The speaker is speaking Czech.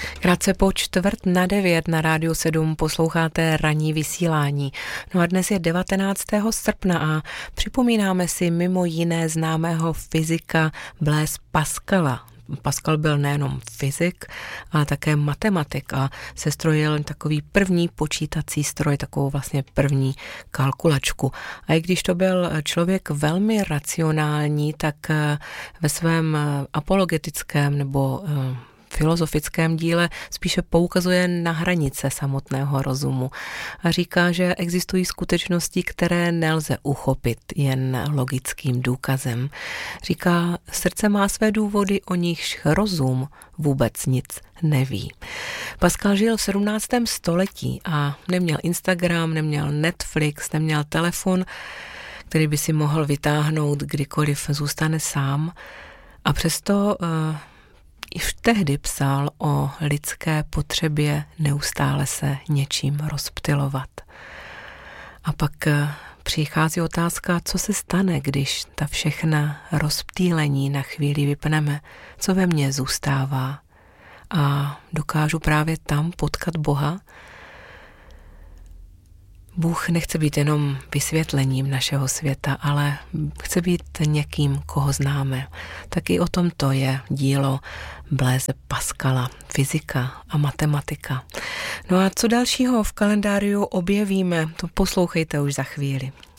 Krátce po 8:45 na Rádiu 7 posloucháte ranní vysílání. No a dnes je 19. srpna a připomínáme si mimo jiné známého fyzika Blaise Pascala. Pascal byl nejenom fyzik, ale také matematik a sestrojil takový první počítací stroj, takovou vlastně první kalkulačku. A i když to byl člověk velmi racionální, tak ve svém apologetickém nebo filozofickém díle spíše poukazuje na hranice samotného rozumu a říká, že existují skutečnosti, které nelze uchopit jen logickým důkazem. Říká, srdce má své důvody, o nichž rozum vůbec nic neví. Pascal žil v 17. století a neměl Instagram, neměl Netflix, neměl telefon, který by si mohl vytáhnout, kdykoliv zůstane sám. A přesto již tehdy psal o lidské potřebě neustále se něčím rozptylovat. A pak přichází otázka, co se stane, když ta všechna rozptýlení na chvíli vypneme, co ve mně zůstává. A dokážu právě tam potkat Boha. Bůh nechce být jenom vysvětlením našeho světa, ale chce být někým, koho známe. Tak i o tom to je dílo Blaise Pascala, fyzika a matematika. No a co dalšího v kalendáriu objevíme, to poslouchejte už za chvíli.